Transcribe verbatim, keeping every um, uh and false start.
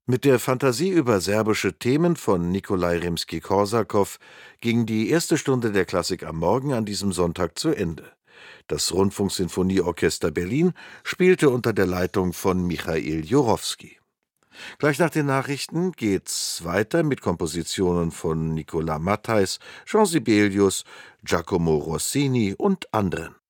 Mit der Fantasie über serbische Themen von Nikolai Rimski-Korsakow ging die erste Stunde der Klassik am Morgen an diesem Sonntag zu Ende. Das Rundfunksinfonieorchester Berlin spielte unter der Leitung von Michail Jurowski. Gleich nach den Nachrichten geht's weiter mit Kompositionen von Nicolas Matthijs, Jean Sibelius, Giacomo Rossini und anderen.